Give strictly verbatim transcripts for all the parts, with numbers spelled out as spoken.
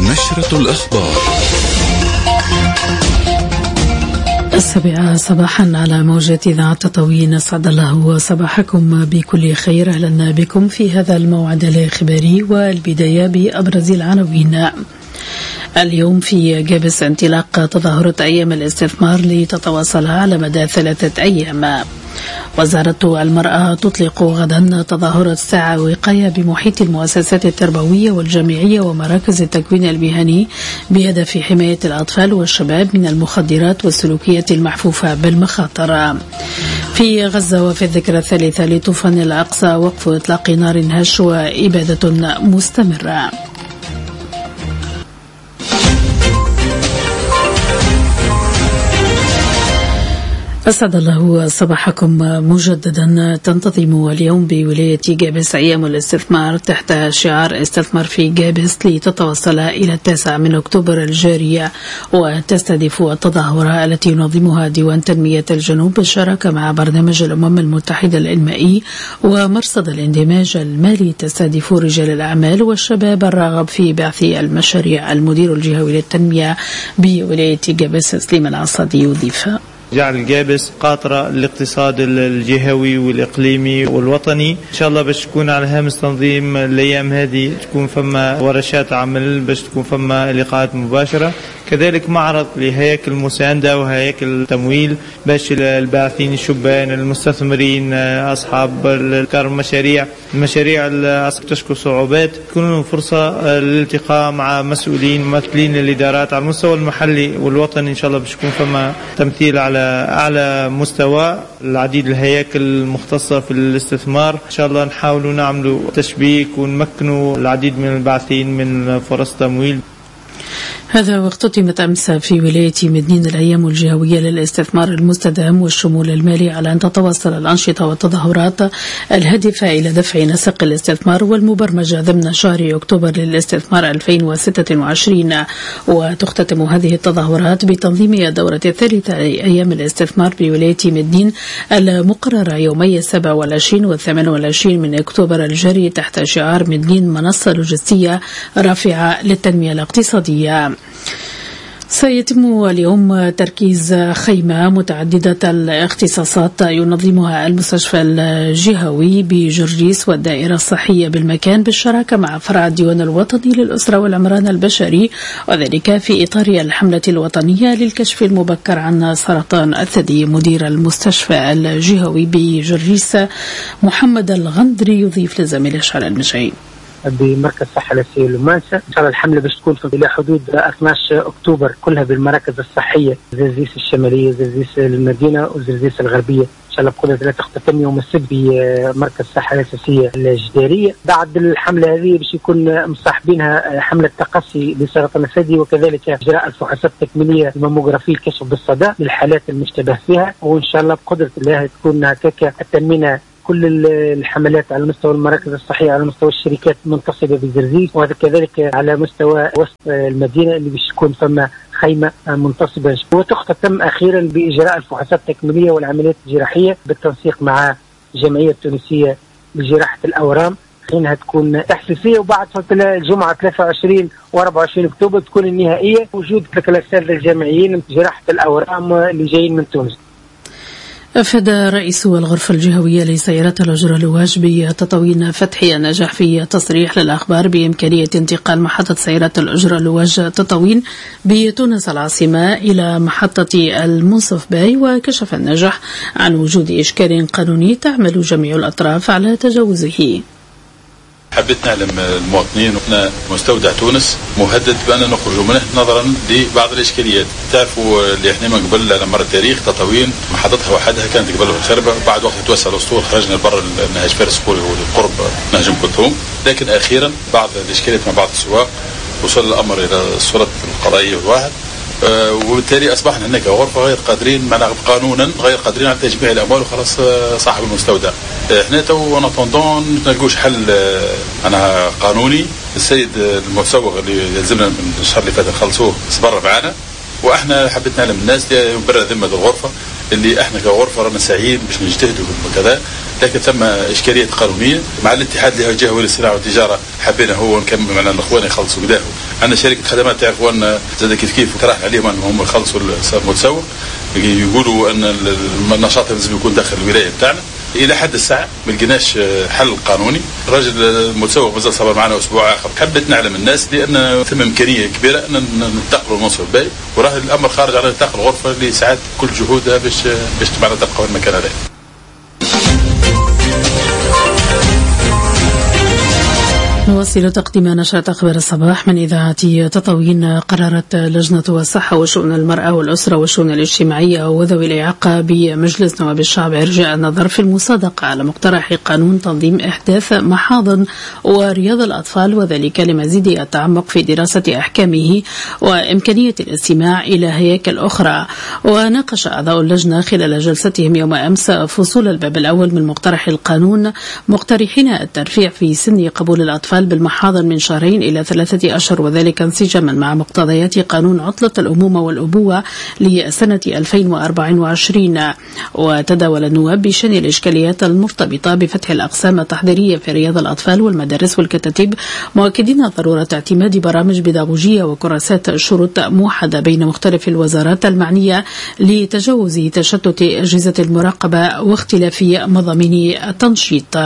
نشرة الأخبار السابعة صباحا على موجة إذاعة تطوين. أسعد الله صباحكم بكل خير. أهلا بكم في هذا الموعد الإخباري، والبداية بأبرز العناوين. اليوم في جابس انطلاق تظاهرة أيام الاستثمار لتتواصل على مدى ثلاثة أيام. وزارة المرأة تطلق غدا تظاهرة ساعة وقاية بمحيط المؤسسات التربوية والجامعية ومراكز التكوين المهني بهدف حماية الأطفال والشباب من المخدرات والسلوكيات المحفوفة بالمخاطر. في غزة وفي الذكرى الثالثة لطوفان الأقصى وقف إطلاق نار هش وإبادة مستمرة. أسعد الله صباحكم مجددا. تنتظم اليوم بولاية جابس أيام الاستثمار تحت شعار استثمر في جابس لتتوصل إلى التاسع من أكتوبر الجارية، وتستهدف التظاهرة التي ينظمها ديوان تنمية الجنوب بالشراكة مع برنامج الأمم المتحدة الإنمائي ومرصد الاندماج المالي، تستهدف رجال الأعمال والشباب الراغب في بعث المشاريع. المدير الجهوي للتنمية بولاية جابس سليم العصادي يضيف: جعل جابس قاطرة الاقتصاد الجهوي والإقليمي والوطني. إن شاء الله باش تكون على هامش تنظيم الأيام هذه، تكون فما ورشات عمل، باش تكون فما لقاءات مباشرة، كذلك معرض لهياكل المساندة وهياكل التمويل باش الباحثين الشبان المستثمرين أصحاب الكرم مشاريع المشاريع اللي تشكو صعوبات تكون لهم فرصة للالتقاء مع مسؤولين ممثلين الإدارات على المستوى المحلي والوطني. إن شاء الله باش يكون فما تمثيل على أعلى مستوى، العديد الهياكل المختصة في الاستثمار. إن شاء الله نحاولوا نعملوا تشبيك ونمكنوا العديد من الباحثين من فرص تمويل. هذا واختتمت أمس في ولاية مدنين الأيام الجهوية للاستثمار المستدام والشمول المالي على أن تتواصل الأنشطة والتظاهرات الهادفة إلى دفع نسق الاستثمار والمبرمجة ضمن شهر أكتوبر للاستثمار ألفين وستة وعشرين. وتختتم هذه التظاهرات بتنظيم الدورة الثالثة لأيام الاستثمار بولاية مدنين المقررة يومي السابع والعشرين والثامن والعشرين من أكتوبر الجاري تحت شعار مدنين منصة لوجستية رافعة للتنمية الاقتصادية. سيتم اليوم تركيز خيمة متعددة الاختصاصات ينظمها المستشفى الجهوي بجرجيس والدائرة الصحية بالمكان بالشراكة مع فرع الديوان الوطني للأسرة والعمران البشري، وذلك في إطار الحملة الوطنية للكشف المبكر عن سرطان الثدي. مدير المستشفى الجهوي بجرجيس محمد الغندري يضيف لزميل شعر المجعي: بمركز صحة الأساسية لمانسا. إن شاء الله الحملة باش تكون إلى حدود اثني عشر أكتوبر كلها بالمراكز الصحية، زرزيس الشمالية، زرزيس المدينة، وزرزيس الغربية. إن شاء الله بقدرة الله تختتم يوم السبت بمركز الصحة الأساسية الجدارية. بعد الحملة هذه باش يكون مصاحبينها حملة تقصي لسرطان الثدي، وكذلك إجراء الفحوصات التكميلية الماموغرافية الكشف بالصدى للحالات المشتبه فيها. وإن شاء الله بقدرة الله تكون هكاك تنمينا كل الحملات على مستوى المراكز الصحية، على مستوى الشركات المنتصبة بزرزيس، وهذا كذلك على مستوى وسط المدينة اللي باش تكون فما خيمة منتصبة. وتختتم أخيرا بإجراء الفحوصات التكميلية والعمليات الجراحية بالتنسيق مع الجمعية التونسية لجراحة الأورام، حينها تكون تحسيسية. وبعد الجمعة ثلاثة وعشرين وأربعة وعشرين أكتوبر تكون النهائية، وجود الأساتذة الجامعيين جراحة الأورام اللي جايين من تونس. أفاد رئيس الغرفة الجهوية لسيارات الأجرة لواج بتطوين فتح النجاح في تصريح للأخبار بإمكانية انتقال محطة سيارات الأجرة لواج تطوين بتونس العاصمة إلى محطة المنصف باي، وكشف النجاح عن وجود إشكال قانوني تعمل جميع الأطراف على تجاوزه. حبيت نعلم المواطنين أن مستودع تونس مهدد بأن نخرج منه نظرا لبعض الإشكاليات. تعرفوا اللي احنا من قبل على مر التاريخ تطوين محطتها وحدها كانت قبل الخربة، بعد وقت توسع الأسطول خرجنا لبر نهج فارس قوري والقرب نهج أم كلثوم، لكن أخيرا بعض الإشكاليات مع بعض السواق وصل الأمر إلى السلطة القضائية والواحد، أه وبالتالي أصبحنا هناك غرفة غير قادرين معنا قانونا غير قادرين على تجميع الأموال وخلاص صاحب المستودع. احنا تو نطندون نلقوش حل انا قانوني. السيد المسوق اللي يلزمنا من الشهر اللي فات نخلصوه صبر معنا، واحنا حبيت نعلم الناس يبرر ذمه الغرفه اللي احنا كغرفه رانا سعيين باش نجتهدوا وكذا، لكن ثم إشكالية قانونية مع الاتحاد الجهوي للصناعة والتجارة. حبينا هو نكمل معنا الأخوان يخلصوا قداه. عندنا شركة خدمات تعرفوا أن زاد كيف كيف طرح عليهم أنهم يخلصوا المتسوق، يقولوا أن النشاط لازم يكون داخل الولاية بتاعنا. إلى حد الساعة ما لقيناش حل قانوني. الراجل المتسوق مازال صبر معنا أسبوع آخر. حبيت نعلم الناس لأن ثم إمكانية كبيرة أن ننتقلوا المنصب الباقي، وراه الأمر خارج على نطاق الغرفة اللي ساعات كل جهودها باش باش معنا تبقى المكان هذا. نواصل تقديم نشرة أخبار الصباح من إذاعة تطاوين. قررت لجنة الصحة وشؤون المرأة والأسرة والشؤون الاجتماعية وذوي الإعاقة بمجلس نواب الشعب إرجاء النظر في المصادقة على مقترح قانون تنظيم إحداث محاضن ورياض الأطفال، وذلك لمزيد التعمق في دراسة أحكامه وإمكانية الاستماع إلى هياكل أخرى. وناقش أعضاء اللجنة خلال جلستهم يوم أمس فصول الباب الأول من مقترح القانون، مقترحين الترفيع في سن قبول الأطفال بالمحاضن من شهرين إلى ثلاثة أشهر، وذلك انسجاما مع مقتضيات قانون عطلة الأمومة والأبوة لسنة ألفين وأربعة وعشرين. وتداول النواب بشأن الإشكاليات المرتبطة بفتح الأقسام التحضيرية في رياض الأطفال والمدارس والكتاتيب، مؤكدين ضرورة اعتماد برامج بيداغوجية وكراسات شروط موحدة بين مختلف الوزارات المعنية لتجاوز تشتت أجهزة المراقبة واختلاف مضامين التنشيط.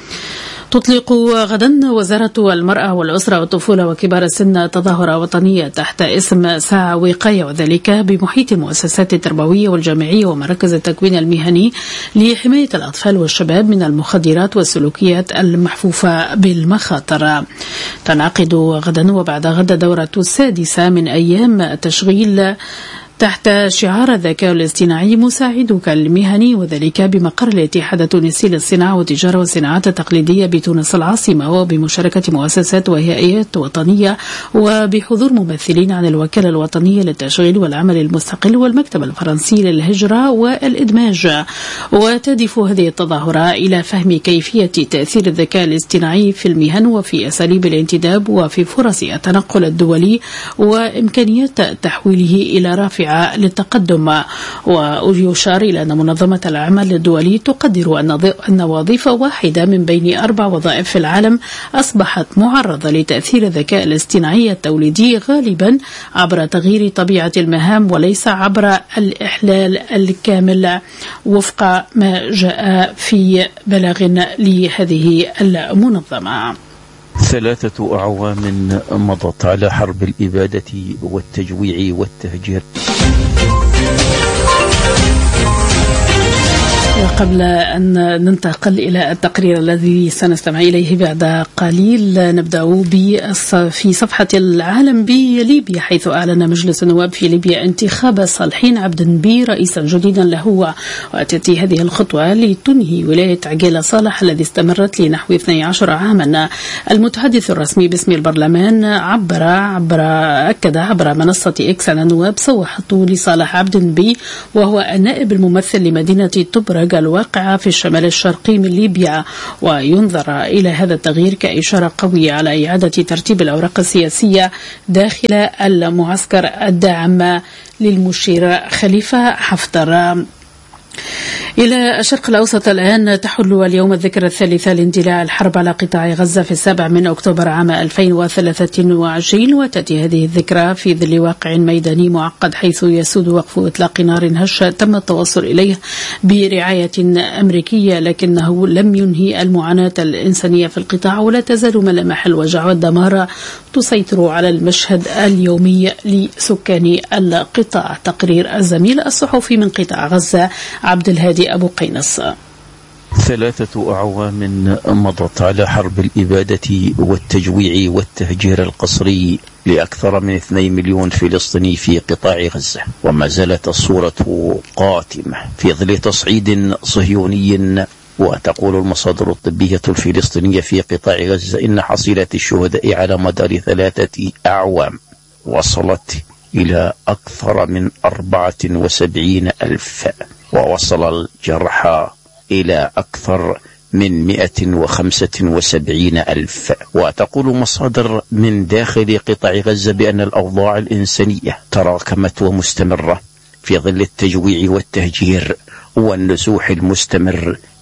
تطلق غدا وزارة المرأة والأسرة والطفولة وكبار السن تظاهرة وطنية تحت اسم ساعة وقاية، وذلك بمحيط المؤسسات التربوية والجامعية ومراكز التكوين المهني لحماية الأطفال والشباب من المخدرات والسلوكيات المحفوفة بالمخاطر. تنعقد غدا وبعد غدا دورة السادسة من أيام تشغيل تحت شعار الذكاء الاصطناعي مساعدك المهني، وذلك بمقر الاتحاد التونسي للصناعة والتجارة والصناعات التقليدية بتونس العاصمة، وبمشاركة مؤسسات وهيئات وطنية وبحضور ممثلين عن الوكالة الوطنية للتشغيل والعمل المستقل والمكتب الفرنسي للهجرة والإدماج. وتهدف هذه التظاهرة إلى فهم كيفية تأثير الذكاء الاصطناعي في المهن وفي أساليب الانتداب وفي فرص التنقل الدولي وإمكانيات تحويله إلى رافع للتقدم. ويشار إلى أن منظمة العمل الدولي تقدر أن وظيفة واحدة من بين أربع وظائف في العالم أصبحت معرضة لتأثير الذكاء الاصطناعي التوليدي، غالبا عبر تغيير طبيعة المهام وليس عبر الإحلال الكامل، وفق ما جاء في بلاغ لهذه المنظمة. ثلاثة أعوام مضت على حرب الإبادة والتجويع والتهجير. وقبل أن ننتقل إلى التقرير الذي سنستمع إليه بعد قليل، نبدأ في صفحة العالم بليبيا، حيث أعلن مجلس النواب في ليبيا انتخاب صالحين عبد النبي رئيسا جديدا له. وتأتي هذه الخطوة لتنهي ولاية عقيلة صالح الذي استمرت لنحو اثني عشر عاما. المتحدث الرسمي باسم البرلمان عبر عبر أكد عبر منصة إكس أن النواب صوحوا لصالح عبد النبي، وهو النائب الممثل لمدينة طبرق الواقعة في الشمال الشرقي من ليبيا. وينظر إلى هذا التغيير كإشارة قوية على إعادة ترتيب الأوراق السياسية داخل المعسكر الداعم للمشير خليفة حفتر. إلى الشرق الأوسط الآن. تحل اليوم الذكرى الثالثة لاندلاع الحرب على قطاع غزة في السابع من أكتوبر عام ألفين وثلاثة وعشرين، وتأتي هذه الذكرى في ظل واقع ميداني معقد، حيث يسود وقف إطلاق نار هشة تم التوصل إليه برعاية أمريكية، لكنه لم ينهي المعاناة الإنسانية في القطاع، ولا تزال ملامح الوجع والدمار تسيطر على المشهد اليومي لسكان القطاع. تقرير الزميل الصحفي من قطاع غزة عبد الهادي أبو قينص. ثلاثة أعوام مضت على حرب الإبادة والتجويع والتهجير القسري لأكثر من اثنين مليون فلسطيني في قطاع غزة، وما زالت الصورة قاتمة في ظل تصعيد صهيوني. وتقول المصادر الطبية الفلسطينية في قطاع غزة إن حصيلة الشهداء على مدار ثلاثة أعوام وصلت إلى أكثر من أربعة وسبعين ألف، ووصل الجرحى إلى أكثر من مئة وخمسة وسبعين ألف. وتقول مصادر من داخل قطاع غزة بأن الأوضاع الإنسانية تراكمت ومستمرة في ظل التجويع والتهجير والنزوح المستمر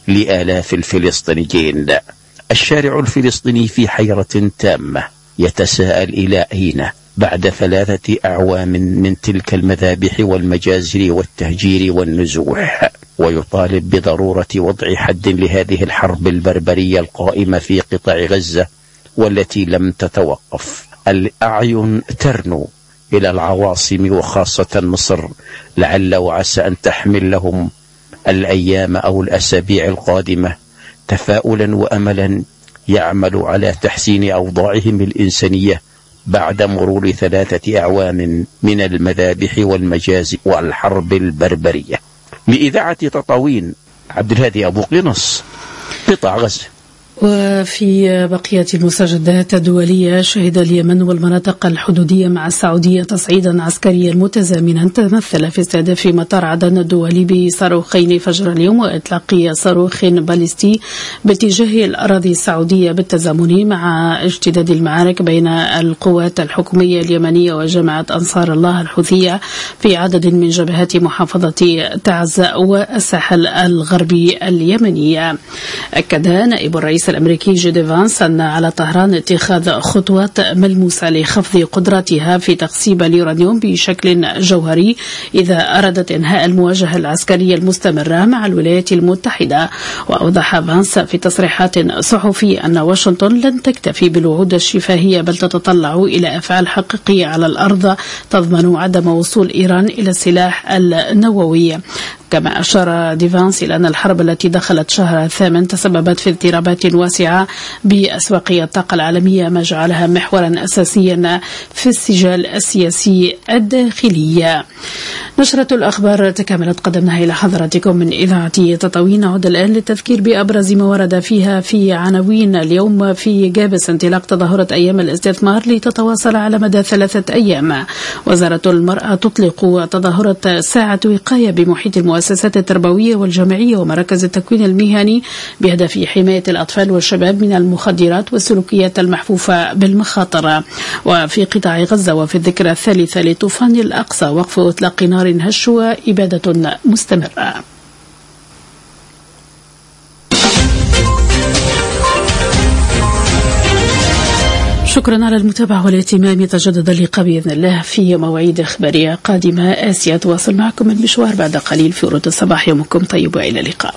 لآلاف الفلسطينيين. الشارع الفلسطيني في حيرة تامة، يتساءل إلى أين بعد ثلاثة أعوام من تلك المذابح والمجازر والتهجير والنزوح، ويطالب بضرورة وضع حد لهذه الحرب البربرية القائمة في قطاع غزة والتي لم تتوقف. الأعين ترنو إلى العواصم وخاصة مصر، لعل وعسى أن تحمل لهم الأيام أو الأسابيع القادمة تفاؤلا وأملا يعمل على تحسين أوضاعهم الإنسانية بعد مرور ثلاثة أعوام من المذابح والمجازر والحرب البربرية. لإذاعة تطاوين، عبد الهادي أبو قنص، قطاع غزة. وفي بقية المستجدات الدولية، شهد اليمن والمناطق الحدودية مع السعودية تصعيدا عسكريا متزامنا تمثل في استهداف مطار عدن الدولي بصاروخين فجر اليوم وإطلاق صاروخ باليستي باتجاه الأراضي السعودية بالتزامن مع اشتداد المعارك بين القوات الحكومية اليمنية وجماعة أنصار الله الحوثية في عدد من جبهات محافظة تعز والساحل الغربي اليمنية. أكد نائب الرئيس الأمريكي جي فانس أن على طهران اتخاذ خطوات ملموسة لخفض قدرتها في تخصيب اليورانيوم بشكل جوهري إذا أرادت إنهاء المواجهة العسكرية المستمرة مع الولايات المتحدة. وأوضح فانس في تصريحات صحفية أن واشنطن لن تكتفي بالوعود الشفاهية بل تتطلع إلى أفعال حقيقية على الأرض تضمن عدم وصول إيران إلى السلاح النووي. كما أشار ديفانس إلى أن الحرب التي دخلت شهر الثامن تسببت في اضطرابات واسعة بأسواق الطاقة العالمية، ما جعلها محورا أساسيا في السجال السياسي الداخلي. نشرة الأخبار تكاملت قدمناها إلى حضراتكم من إذاعة تطاوين. نعود الآن للتذكير بأبرز ما ورد فيها في عناوين اليوم. في جابس انطلاق تظاهرة أيام الاستثمار لتتواصل على مدى ثلاثة أيام. وزارة المرأة تطلق تظاهرة ساعة وقاية بمحيط المؤسسات التربوية والجامعية ومراكز التكوين المهني بهدف حماية الأطفال والشباب من المخدرات والسلوكيات المحفوفة بالمخاطر. وفي قطاع غزة وفي الذكرى الثالثة لطوفان الأقصى وقف إطلاق نار هش وإبادة مستمرة. شكرا على المتابعة والاهتمام. يتجدد اللقاء بإذن الله في مواعيد إخبارية قادمة. آسيا تواصل معكم المشوار بعد قليل في ورود الصباح. يومكم طيب وإلى اللقاء.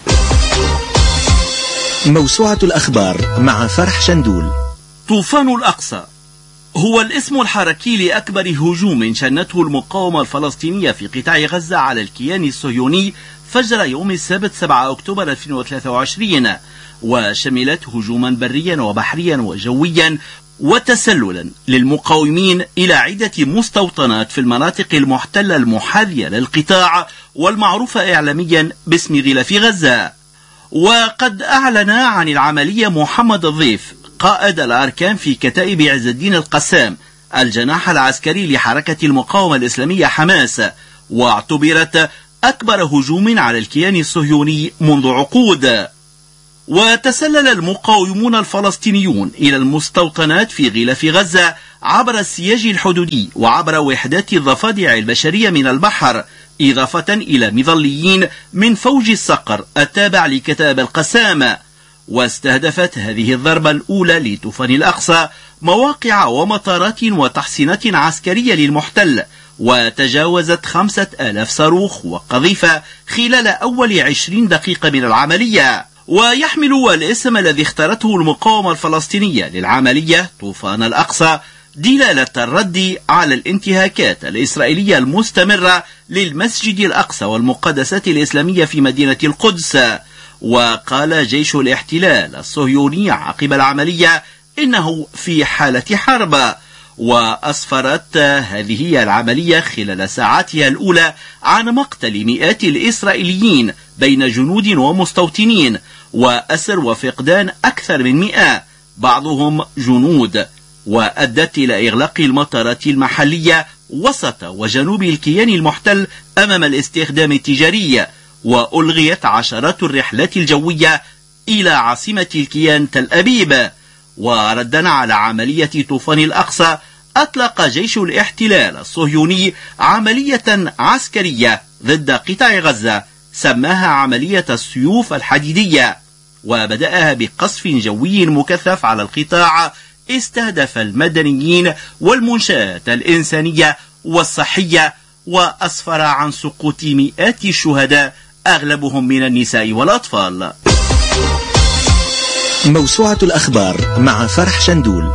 موسوعة الأخبار مع فرح شندول. طوفان الأقصى هو الاسم الحركي لأكبر هجوم شنته المقاومة الفلسطينية في قطاع غزة على الكيان الصهيوني فجر يوم السبت سبعة أكتوبر ألفين وثلاثة وعشرين، وشملت هجوما بريا وبحريا وجويا وتسللا للمقاومين إلى عدة مستوطنات في المناطق المحتلة المحاذية للقطاع والمعروفة إعلاميا باسم غلاف غزة. وقد أعلن عن العملية محمد الضيف قائد الأركان في كتائب عز الدين القسام الجناح العسكري لحركة المقاومة الإسلامية حماس، واعتبرت أكبر هجوم على الكيان الصهيوني منذ عقود. وتسلل المقاومون الفلسطينيون إلى المستوطنات في غلاف غزة عبر السياج الحدودي وعبر وحدات الضفادع البشرية من البحر، إضافة إلى مظليين من فوج الصقر التابع لكتائب القسام. واستهدفت هذه الضربة الأولى لطوفان الأقصى مواقع ومطارات وتحصينات عسكرية للمحتل، وتجاوزت خمسة آلاف صاروخ وقذيفة خلال أول عشرين دقيقة من العملية. ويحمل الاسم الذي اختارته المقاومة الفلسطينية للعملية طوفان الأقصى دلالة الرد على الانتهاكات الإسرائيلية المستمرة للمسجد الأقصى والمقدسات الإسلامية في مدينة القدس. وقال جيش الاحتلال الصهيوني عقب العملية إنه في حالة حرب. وأسفرت هذه العملية خلال ساعاتها الأولى عن مقتل مئات الإسرائيليين بين جنود ومستوطنين وأسر وفقدان أكثر من مئة بعضهم جنود، وأدت إلى إغلاق المطارات المحلية وسط وجنوب الكيان المحتل أمام الاستخدام التجاري، وألغيت عشرات الرحلات الجوية إلى عاصمة الكيان تل أبيب. وردا على عملية طوفان الأقصى أطلق جيش الاحتلال الصهيوني عملية عسكرية ضد قطاع غزة سماها عملية السيوف الحديدية، وبدأها بقصف جوي مكثف على القطاع استهدف المدنيين والمنشآت الإنسانية والصحية، وأسفر عن سقوط مئات الشهداء أغلبهم من النساء والأطفال. موسوعة الأخبار مع فرح شندول.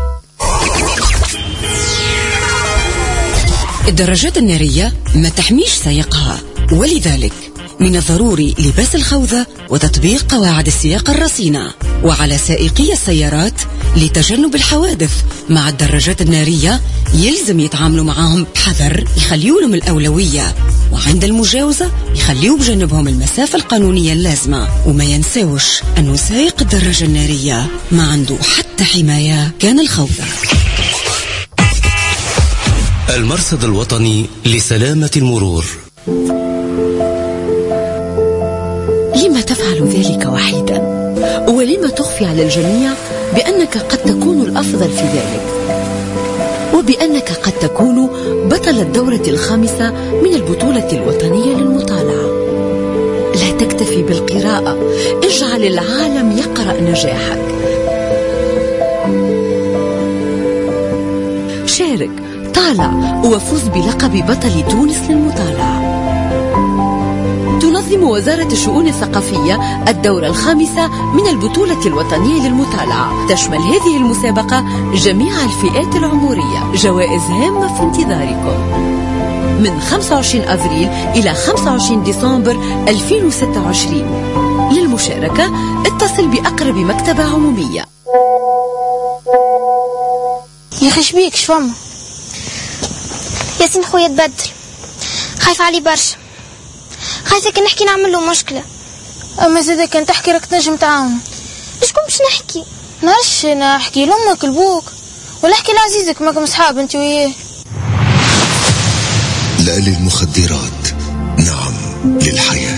الدراجات النارية ما تحميش سائقها، ولذلك من الضروري لباس الخوذة وتطبيق قواعد السياقة الرصينة. وعلى سائقي السيارات لتجنب الحوادث مع الدراجات النارية يلزم يتعاملوا معهم بحذر، يخليوا لهم الأولوية، وعند المجاوزة يخليوا بجنبهم المسافة القانونية اللازمة. وما ينساوش أنه سائق الدراجة النارية ما عنده حتى حماية كان الخوذة. المرصد الوطني لسلامة المرور. لما تفعل ذلك وحيدا؟ ولما تخفي على الجميع بأنك قد تكون الأفضل في ذلك، وبأنك قد تكون بطل الدورة الخامسة من البطولة الوطنية للمطالعة؟ لا تكتفي بالقراءة، اجعل العالم يقرأ نجاحك. شارك، طالع، وفوز بلقب بطل تونس للمطالعة. تنظم وزارة الشؤون الثقافية الدورة الخامسة من البطولة الوطنية للمطالعة. تشمل هذه المسابقة جميع الفئات العمرية. جوائز هامة في انتظاركم من خمسة وعشرين أفريل إلى خمسة وعشرين ديسمبر ألفين وستة وعشرين. للمشاركة اتصل بأقرب مكتبة عمومية. يا أخي شبيك شفما ياسين خويا تبدل، خايف علي برشا، خايفة كان نحكي نعمل له مشكلة. أما زادا كان تحكي راك تنجم تعاون. شكون باش نحكي؟ نعرفش، نحكي لأمك لبوك ولا احكي لعزيزك، ماكم صحاب انت وياه. لا للمخدرات، نعم للحياة.